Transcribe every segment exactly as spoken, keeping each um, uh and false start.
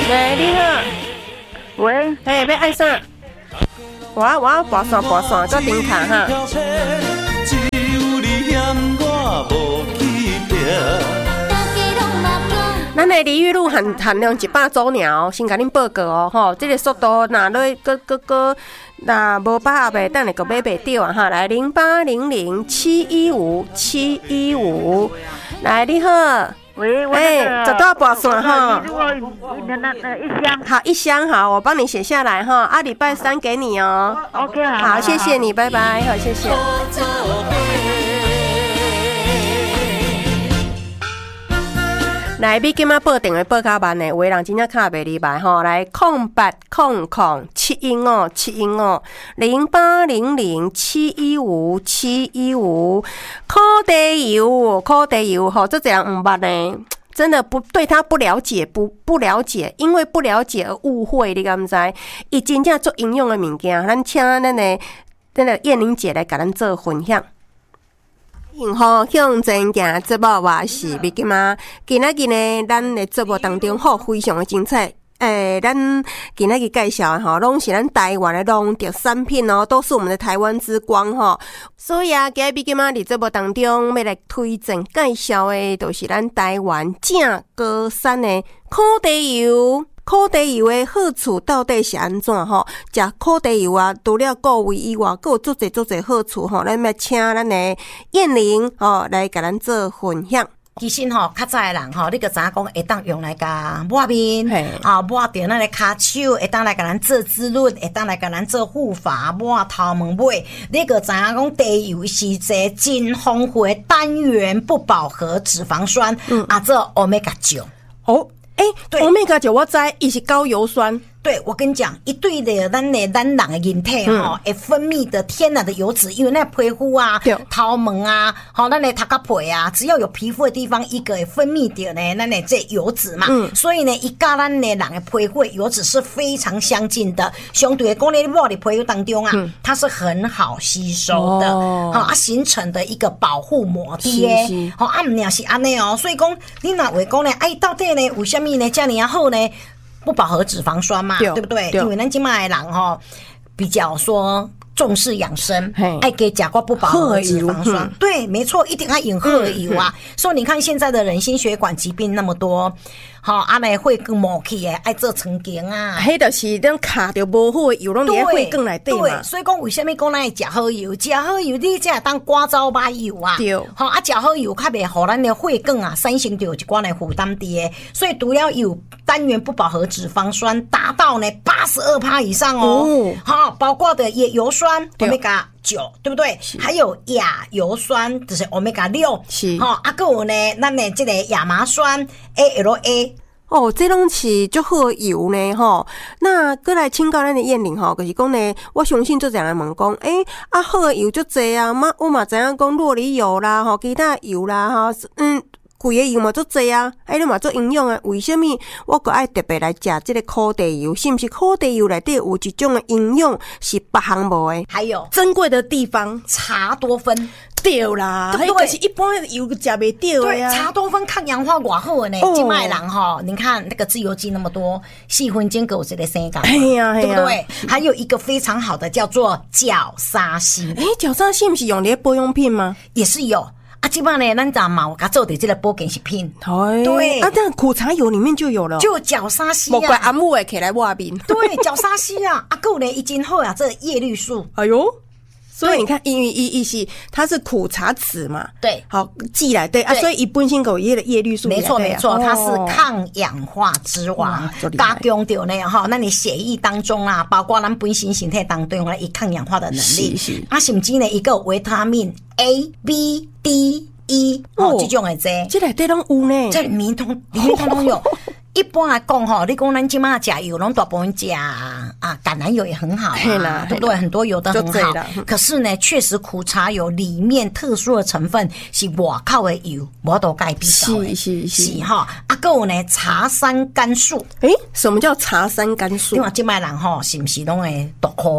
喂，你好。 喂， 嘿，要爱啥？我我要拔线拔线，搁顶卡哈。咱的梨玉露含含量一百组鸟，先甲恁报告哦，吼，这个速度哪咧搁搁搁，那无把握的，等下个买袂到啊哈！来零八零零七一五七一五，来你好。 喂， 哎，这都要拔线哈。 那那那一箱。 好，一箱好，我帮你写下来哈。啊，礼拜三给你哦。 OK， 好。 好，谢谢你，拜拜，好，谢谢。来，你今仔报电话报较慢的，有的人真正卡袂入来吼。来，空八空空七一五七一五零八零零七一五七一五，烤地油，烤地油吼，这这人唔捌呢，真的不对他不了解，不不了解，因为不了解而误会，你敢唔知？伊真正做营养的物件，咱请咱的咱的燕玲姐来甲咱做分享。幸福向前行节目，我是美金妈。今仔日呢，咱的节目当中吼非常的精彩。诶、欸，咱今仔日介绍的吼，拢是咱台湾的农特产品哦，都是我们的台湾之光吼。所以啊，今日美金妈伫节目当中要来推荐介绍的，都是咱台湾正高山的烤地油。烤地油的好处到底是安怎吼？食烤地油啊，除了顾胃以外，还有足侪足侪好处吼。咱要请咱的燕玲吼来甲咱做分享。 其实吼，较早的人吼，你个知影讲会当用来甲抹面，啊抹着咱的骹手，会当来甲咱做滋润，会当来甲咱做护发，抹头毛尾。你个知影讲地油是一个真丰富的单元不饱和脂肪酸，嗯、啊，这 omega 九哦。诶、欸，欧米伽九我知，伊是高油酸。 对，我跟你讲，一对的咱的咱人的人体吼，会分泌的天然的油脂，因为那皮肤啊、头毛啊、好咱的头壳皮啊，只要有皮肤的地方，一个会分泌掉呢，咱的这油脂嘛。嗯，所以呢，一甲咱的人的皮肤油脂是非常相近的，相对讲咧，抹在皮肤当中啊，嗯、它是很好吸收的，好、哦、啊，形成的一个保护膜贴。好啊，唔也是安尼哦，所以讲你若话讲呢，哎，到底呢，为什么呢，这样好呢？不饱和脂肪酸嘛， 对, 对不对？因为咱今麦的人吼比较说重视养生，爱给甲过不饱和脂肪酸，嗯、对，没错，一定要用荷尔油啊。嗯嗯、所以你看现在的人心血管疾病那么多，好阿内会更冒气诶，爱做成经啊， 迄就是咱卡着无好的油，拢伫会更内底嘛。 对，所以讲为什么讲咱食好油？食好油你才当刮糟把油啊，对，好啊，食好油较袂互咱的血管啊产生着一寡的负担伫诶，所以除了有单元不饱和脂肪酸达到呢八十二趴以上哦，好、哦，包括的也油酸 omega 九，对不对？还有亚油酸就是 omega 六，是哈，啊，还有呢，咱的这个亚麻酸 A L A。 哦，这拢是足好的油呢吼。那过来请教咱的燕玲吼，就是讲呢，我相信做这样问讲，诶、欸、啊好的油足济啊，嘛我嘛知影讲酪梨油啦吼，其他油啦吼，嗯。贵的油嘛足济啊，哎，你嘛足营养啊？为什么我阁爱特别来食这个烤地油？是不是烤地油内底有一种的营养是别项无的？ 还有珍贵的地方， 茶多酚。 对啦，对不对？是一般的油食袂到的呀。 对，茶多酚抗氧化偌好的呢。今麦人哈，你看那个自由基那么多，细分间有这个生感， 哎呀， 对不对？还有一个非常好的叫做角鲨烯。 哎，角鲨烯不是用来保养品吗？ 也是有。啊，基本上呢，咱咱嘛有甲做的这个保健食品， 对，啊，这苦茶油里面就有了， 就角鲨烯啊， 莫怪阿母会起来抹面， 对，角鲨烯啊，啊，还有呢，已经好啊，这叶绿素， 哎呦，所以你看，因为伊伊是它是苦茶籽嘛， 对， 好寄来对啊，所以一本身狗叶的叶绿素， 没错没错，它是抗氧化之王，加强掉呢哈，那你血液当中啊，包括咱本身身体当中啊，一抗氧化的能力，是是，啊，甚至呢一个维他命 A、B、D、E 哦，这种的这， 这内底拢有呢， 这里面通里面通通有。一般来讲吼，你讲咱即马食油，拢大部分食啊橄榄油也很好啊，对不对？很多油都很好。可是呢，确实苦茶油里面特殊的成分是外口的油，无都改比较的，是是是哈。啊，还有呢，茶山甘素。 诶，什么叫茶山甘素？ 因为即摆人吼，是不是拢会毒苦啊？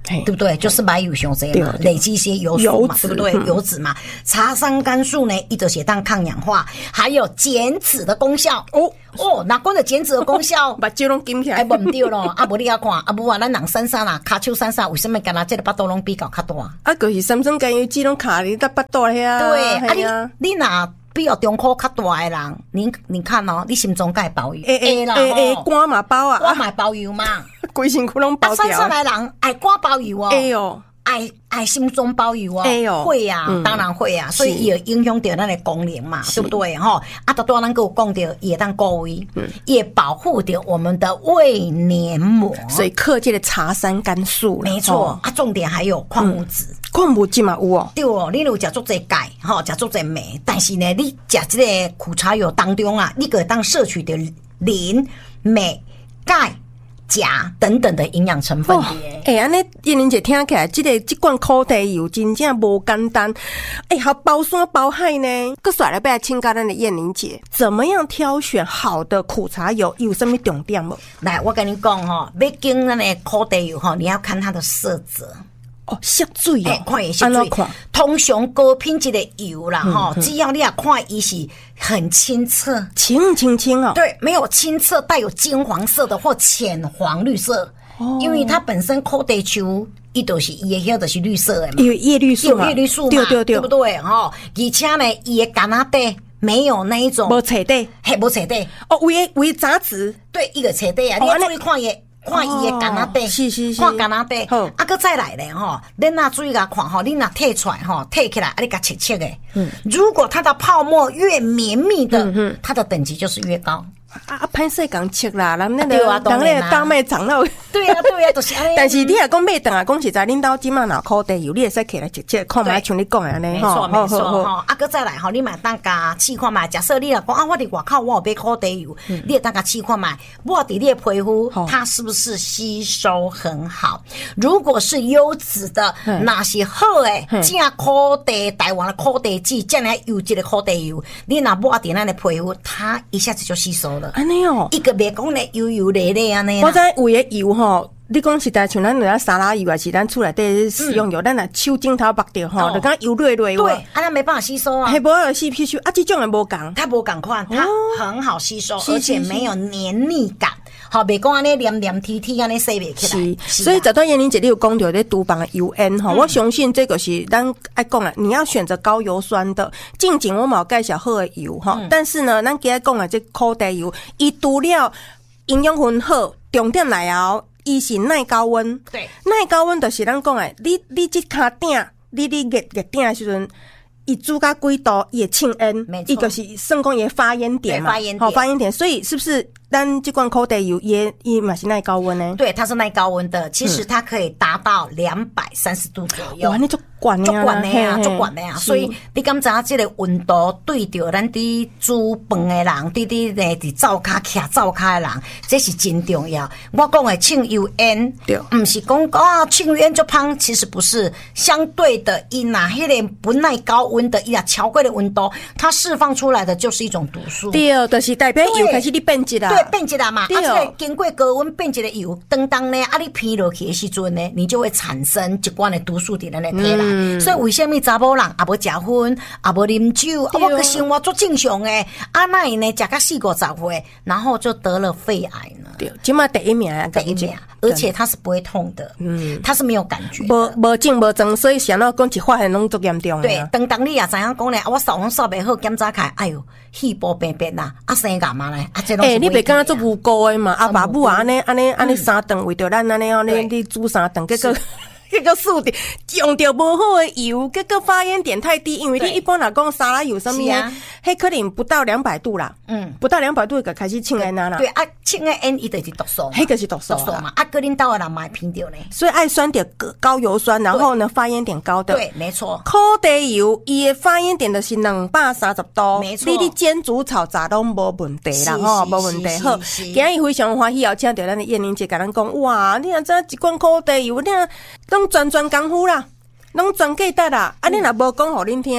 对不对？就是白油熊这样嘛，累积一些油素嘛，对不对？油脂嘛，茶山甘素呢，一则写当抗氧化，还有减脂的功效。哦哦，哪关的减脂的功效？ 把肌肉紧起来， 哎，唔对咯，啊，无你要看，啊，无啊，咱人身上啦，骹手身上为什么敢若这个巴肚拢比较较大？ 啊，就是三酸甘油脂拢卡哩在巴肚遐。 对，啊，你你若比较中科较大的人，你你看哦，你心中该包油， 诶诶诶诶，肝嘛包啊， 肝嘛包油嘛。 规身躯拢包掉。 啊，山上来人爱肝包油哦， 哎呦， 爱爱心中包油哦， 哎呦， 会啊，嗯、当然会啊，所以也影响到咱的功能嘛，对不对？哈，啊，都多能够讲到也当高危，嗯，也保护到我们的胃黏膜， 所以克这个茶山甘素， 没错、哦、啊，重点还有矿物质。嗯矿物质嘛有哦， 对哦，你有食足侪钙，吼，食足侪镁，但是呢，你食这个苦茶油当中啊，你可以当摄取的磷、镁、钙、钾等等的营养成分的。 哎、哦，安尼燕玲姐听起来，这个这罐苦茶油真正无简单，哎、欸，还包山包海呢。个甩来，来请教咱的燕玲姐，怎么样挑选好的苦茶油？有什么重点无？ 来，我跟你讲哈，要经咱的苦茶油哈，你要看它的色泽。 哦，色水哦， 欸、看伊色水。通常高品质的油啦，哈、嗯，只要你也看伊是很清澈， 清清清哦， 对，没有清澈带有金黄色的或浅黄绿色，哦，因为它本身苦茶球。伊就是伊的迄就是绿色的嘛， 有叶绿素嘛， 有叶绿素嘛， 对对对， 对不对？哈，而且呢，伊的橄榄底没有那一种无彩底， 嘿，无彩底， 哦，为为杂质， 对，伊个彩底啊，你要注意看伊。看伊的橄榄底， 是是是， 看橄榄底，好，啊，搁再来咧吼，恁若注意甲看吼，你若摕出来吼，摕起来，啊，你甲切切诶，嗯，如果它的泡沫越绵密的，嗯它的等级就是越高。 啊啊！歹势讲切啦，人那个人那个大麦长到， 对啊对啊，就是安尼。 但是你若讲买顿啊，讲实在，恁兜即满若苦茶油，你会使起来直接看卖，像你讲的安尼， 没错没错吼。啊，搁再来吼，你嘛当甲试看卖。假设你若讲啊，我伫外口我有买苦茶油，你也当甲试看卖，我伫你的皮肤它是不是吸收很好？如果是优质的，那是好诶，正苦茶台湾的苦茶籽，这样优质的苦茶油，你若抹伫咱的皮肤，它一下子就吸收了。 安尼哦， 一个别讲咧油油咧咧安尼。 我知有的油吼，你讲实在像咱那沙拉油啊，是咱厝内底使用油，咱若手指头绑着吼，就讲油蕊蕊。 对，啊，那没办法吸收啊。 还无法吸吸收啊，这种也无共， 它无共款，它很好吸收，而且没有黏腻感。好，别讲安尼黏黏贴贴安尼洗袂起来。 是，所以这段燕玲姐你有讲到咧厨房的油烟吼，我相信这个是咱爱讲啊，你要选择高油酸的。近景我冇介绍好的油哈，但是呢，咱今日讲的这苦茶油，伊除了营养分好，重点来后，伊是耐高温。 对， 耐高温就是咱讲的，你你这卡顶，你你热热顶的时阵。伊煮到几度也庆恩，一个是算讲也发烟点嘛， 发烟点， 好发烟点，所以是不是咱这罐苦茶油也也嘛是耐高温呢？ 对，它是耐高温的，其实它可以达到两百三十度左右。 哇，你足管的呀，足管的呀，足管的呀。所以你敢知影这个温度对着咱伫煮饭的人，伫伫咧伫灶骹徛灶骹的人，这是真重要。我讲的庆油烟， 对， 不是讲啊庆油烟就芳，其实不是。相对的，伊那迄个不耐高温的，伊那超过的温度，它释放出来的就是一种毒素。 对，就是代表油开始你变质啦。 对，变质啦嘛。啊，这个经过高温变质的油，当当呢，啊，你偏落去的时阵呢，你就会产生一罐的毒素伫咱的体内。嗯、所以为什么查某人也无食薰，也无啉酒，啊，我个生活足正常诶，啊，那呢食到四五十岁，然后就得了肺癌呢？ 对，起码第一名啊， 第一名，而且它是不会痛的，嗯，它是没有感觉的， 无无症无症，所以想到讲一发现拢足严重。 对，当当你也知影讲咧，我扫拢扫袂好，检查开，哎哟，肺部病变啦，啊生癌嘛咧，啊这拢是。诶， 你袂感觉足无辜诶嘛？啊，爸母啊，安尼安尼安尼三顿为着咱安尼安尼，你煮三顿，结果。这个数点用到不好的油，这个发烟点太低，因为你一般来讲沙拉油上面，黑可能不到两百度啦，嗯，不到两百度就开始庆烟啦。 对啊，庆烟伊就是毒素， 黑个是毒素嘛。啊，格林岛的人买偏掉呢， 所以爱酸点高油酸，然后呢发烟点高的， 对，没错。 苦茶油伊的发烟点就是两百三十度， 没错。 你你煎煮炒炸都无问题啦，吼，无问题。好，今日非常欢喜要请到咱的燕玲姐，甲咱讲，哇，你若知一罐苦茶油，你拢专专功夫啦，拢全记得啦。啊，你若无讲互恁听，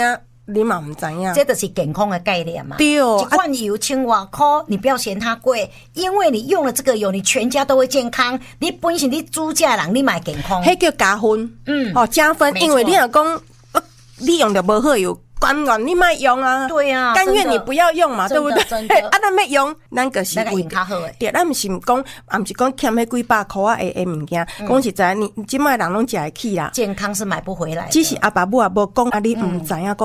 你嘛唔知影， 这就是健康的概念嘛。 对， 一罐油千外块，你不要嫌它贵，因为你用了这个油，你全家都会健康。你本身你煮食人，你买健康， 迄叫加分， 嗯， 哦加分，因为你若讲，你用着无好油。甘愿你莫用啊， 对啊， 甘愿你不要用嘛，对不对？啊，咱要用，咱个是为较好诶。 对，咱毋是讲，啊，毋是讲欠迄几百箍啊诶诶物件，讲实在，你即摆人拢食会起啦。 健康是买不回来的。 只是阿爸母也无讲，啊，你毋知影讲。